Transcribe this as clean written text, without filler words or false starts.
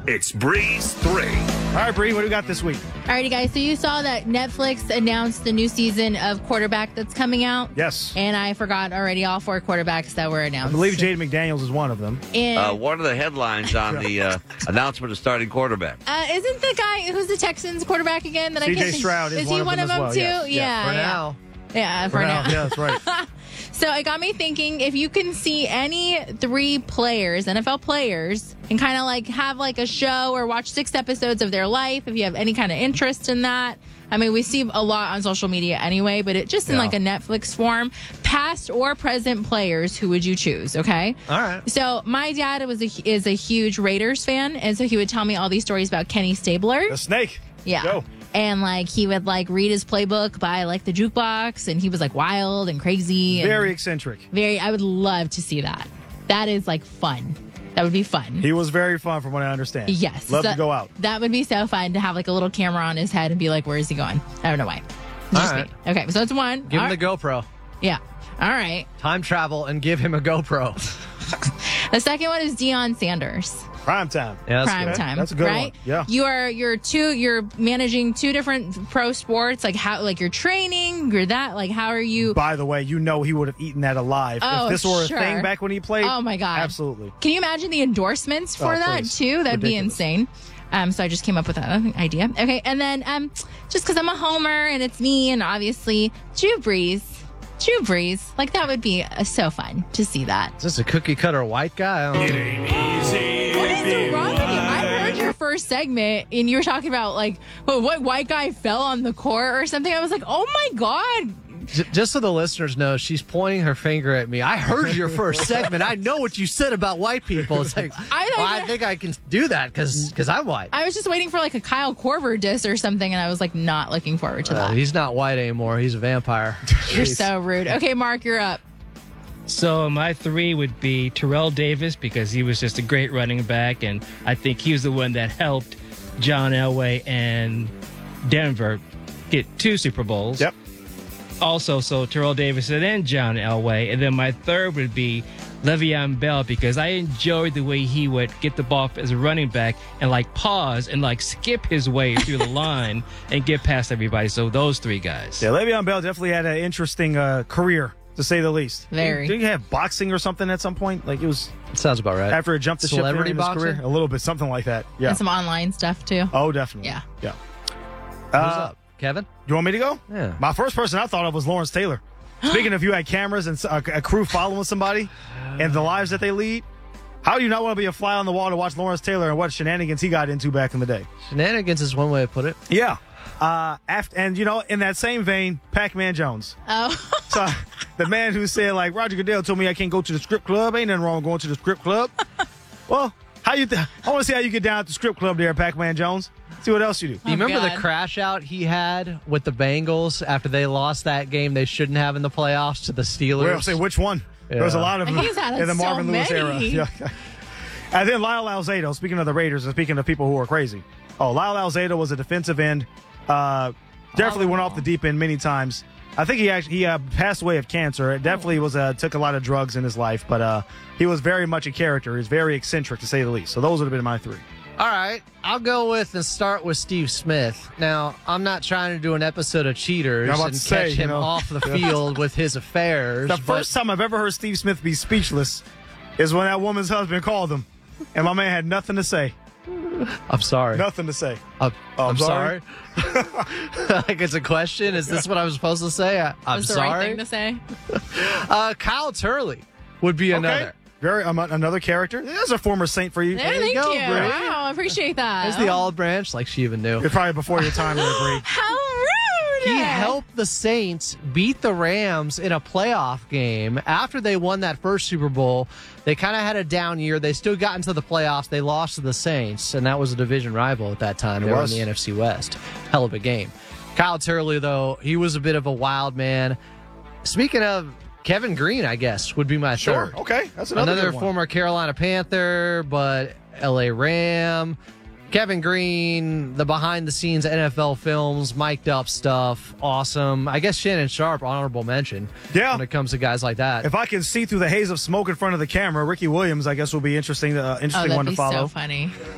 It's Breeze 3. All right, Bree, what do we got this week? Alrighty, guys. So you saw that Netflix announced the new season of Quarterback that's coming out. Yes. And I forgot already all 4 quarterbacks that were announced. I believe Jaden McDaniels is one of them. And One of the headlines on the announcement of starting quarterback. isn't the guy who's the Texans quarterback again? That I C.J. can't think- Stroud is he one of them as well, too? yes. Yeah. For yeah. now. Yeah, for now. Yeah, that's right. So it got me thinking, if you can see any 3 players, NFL players, and kind of like have like a show or watch 6 episodes of their life, if you have any kind of interest in that. I mean, we see a lot on social media anyway, but it just in like a Netflix form, past or present players, who would you choose? Okay. All right. So my dad is a huge Raiders fan, and so he would tell me all these stories about Kenny Stabler. The snake. Yeah. Go. And like he would like read his playbook by like the jukebox, and he was like wild and crazy. And Very eccentric. I would love to see that. That is like fun. That would be fun. He was very fun from what I understand. Yes. Love So to go out. That would be so fun to have like a little camera on his head and be like, where is he going? I don't know why. It's All just right. me. Okay, so that's one. Give him All the right. GoPro. Yeah. All right. Time travel and give him a GoPro. The second one is Deion Sanders. Prime time. Yeah, that's Prime good. time. That's a good right? one. Yeah. You're managing 2 different pro sports. Like how, like you're training, you're that. Like how are you? By the way, you know he would have eaten that alive. Oh, if this were sure. a thing back when he played. Oh my God. Absolutely. Can you imagine the endorsements for Oh, that please. too? That'd be Ridiculous. insane. So I just came up with that idea. Okay, and then just because I'm a homer and it's me, and obviously Drew Brees, like that would be so fun to see that. Is this a cookie cutter white guy? I don't It know. ain't easy. What is wrong with you? I heard your first segment and you were talking about like, what white guy fell on the court or something. I was like, oh my God. Just so the listeners know, she's pointing her finger at me. I heard your first segment. I know what you said about white people. It's like, I think I can do that because I'm white. I was just waiting for like a Kyle Korver diss or something, and I was like not looking forward to that. He's not white anymore. He's a vampire. You're so rude. Okay, Mark, you're up. So my 3 would be Terrell Davis, because he was just a great running back, and I think he was the one that helped John Elway and Denver get 2 Super Bowls. Yep. Also, so Terrell Davis and then John Elway. And then my 3rd would be Le'Veon Bell, because I enjoyed the way he would get the ball as a running back and like pause and like skip his way through the line and get past everybody. So those 3 guys. Yeah, Le'Veon Bell definitely had an interesting career, to say the least. Very. Didn't he have boxing or something at some point? Like it was Sounds about right. after it jumped the ship during Celebrity his boxer? career? A little bit, something like that. Yeah. And some online stuff too. Oh, definitely. Yeah. Yeah. Who's up? Kevin? You want me to go? Yeah. My first person I thought of was Lawrence Taylor. Speaking of, you had cameras and a crew following somebody and the lives that they lead, how do you not want to be a fly on the wall to watch Lawrence Taylor and what shenanigans he got into back in the day? Shenanigans is one way to put it. Yeah. And, in that same vein, Pac-Man Jones. Oh. So the man who said, like, Roger Goodell told me I can't go to the strip club. Ain't nothing wrong with going to the strip club. Well, I want to see how you get down at the strip club there, Pac-Man Jones. See what else you do. Do you remember God. the crash out he had with the Bengals after they lost that game they shouldn't have in the playoffs to the Steelers? Well, say which one. There was a Yeah. lot of them He's had in the so Marvin Lewis era. many. Yeah. And then Lyle Alzado, speaking of the Raiders and speaking of people who are crazy. Oh, Lyle Alzado was a defensive end. Definitely went off the deep end many times. I think he passed away of cancer. It definitely took a lot of drugs in his life, but he was very much a character. He was very eccentric, to say the least. So those would have been my 3. All right, I'll go with and start with Steve Smith. Now, I'm not trying to do an episode of Cheaters I'm about and to say, catch him you know. off the field with his affairs. The but first time I've ever heard Steve Smith be speechless is when that woman's husband called him, and my man had nothing to say. I'm sorry. Nothing to say. I'm sorry. Like it's a question. Is this what I was supposed to say? I'm That's the right sorry. thing to say. Kyle Turley would be another. Very another character. There's a former Saint for you. Yeah, you thank go, you. Bree. Wow, I appreciate that. There's the olive branch, like she even knew. You're probably before your time there, Bree. How rude. He helped the Saints beat the Rams in a playoff game after they won that first Super Bowl. They kind of had a down year. They still got into the playoffs. They lost to the Saints, and that was a division rival at that time. They were in the NFC West. Hell of a game. Kyle Turley, though, he was a bit of a wild man. Speaking of Kevin Green, I guess, would be my Sure. third. Okay. That's another good one. Former Carolina Panther, but LA Ram. Kevin Green, the behind-the-scenes NFL films, mic'd up stuff, awesome. I guess Shannon Sharp, honorable mention. Yeah. When it comes to guys like that. If I can see through the haze of smoke in front of the camera, Ricky Williams, I guess, will be interesting. Interesting that'd one to be follow. so funny.